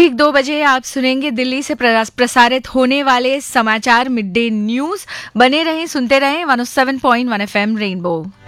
ठीक 2 बजे आप सुनेंगे दिल्ली से प्रसारित होने वाले समाचार मिड डे न्यूज। बने रहें, सुनते रहें 107.1 FM रेनबो।